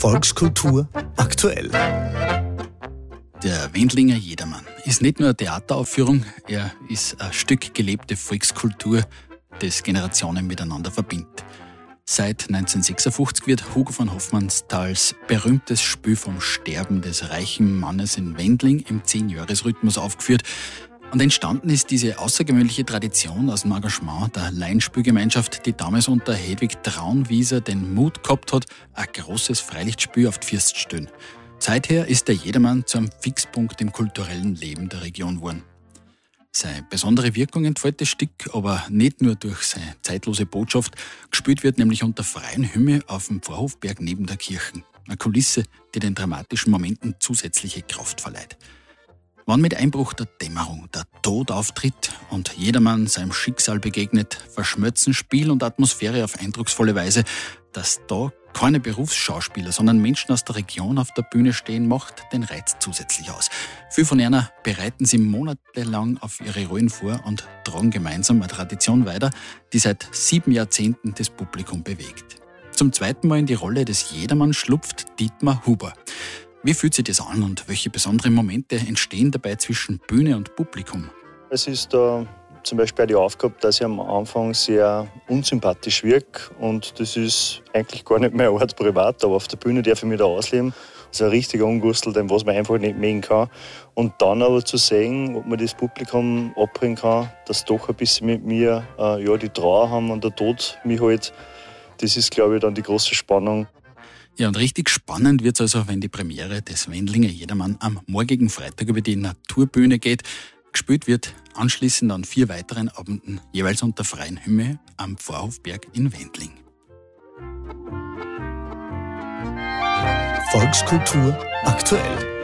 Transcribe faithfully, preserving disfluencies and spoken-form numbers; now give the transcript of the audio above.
Volkskultur aktuell. Der Wendlinger Jedermann ist nicht nur eine Theateraufführung, er ist ein Stück gelebte Volkskultur, das Generationen miteinander verbindet. Seit neunzehnhundertsechsundfünfzig wird Hugo von Hofmannsthals berühmtes Spiel vom Sterben des reichen Mannes in Wendling im Zehn-Jahres-Rhythmus aufgeführt. Und entstanden ist diese außergewöhnliche Tradition aus dem Engagement der Laienspielgemeinschaft, die damals unter Hedwig Traunwieser den Mut gehabt hat, ein großes Freilichtspiel auf die Füße zu stellen. Seither ist der Jedermann zu einem Fixpunkt im kulturellen Leben der Region geworden. Seine besondere Wirkung entfällt das Stück aber nicht nur durch seine zeitlose Botschaft. Gespielt wird nämlich unter freiem Himmel auf dem Pfarrhofberg neben der Kirche. Eine Kulisse, die den dramatischen Momenten zusätzliche Kraft verleiht. Wann mit Einbruch der Dämmerung der Tod auftritt und jedermann seinem Schicksal begegnet, verschmelzen Spiel und Atmosphäre auf eindrucksvolle Weise. Dass da keine Berufsschauspieler, sondern Menschen aus der Region auf der Bühne stehen, macht den Reiz zusätzlich aus. Viele von ihnen bereiten sie monatelang auf ihre Rollen vor und tragen gemeinsam eine Tradition weiter, die seit sieben Jahrzehnten das Publikum bewegt. Zum zweiten Mal in die Rolle des Jedermann schlüpft Dietmar Huber. Wie fühlt sich das an und welche besonderen Momente entstehen dabei zwischen Bühne und Publikum? Es ist da zum Beispiel auch die Aufgabe, dass ich am Anfang sehr unsympathisch wirke und das ist eigentlich gar nicht meine Art privat, aber auf der Bühne darf ich mich da ausleben. Das ist ein richtiger Ungustel, den was man einfach nicht mähen kann. Und dann aber zu sehen, ob man das Publikum abbringen kann, dass doch ein bisschen mit mir äh, ja, die Trauer haben und der Tod mich halt, das ist, glaube ich, dann die große Spannung. Ja, und richtig spannend wird es also, wenn die Premiere des Wendlinger Jedermann am morgigen Freitag über die Naturbühne geht. Gespielt wird anschließend an vier weiteren Abenden, jeweils unter freiem Himmel am Pfarrhofberg in Wendling. Volkskultur aktuell.